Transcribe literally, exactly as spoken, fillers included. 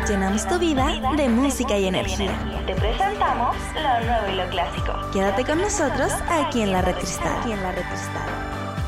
Llenamos tu vida de música y energía. Te presentamos lo nuevo y lo clásico. Quédate con nosotros aquí en la Red Cristal. Aquí en la Red Cristal.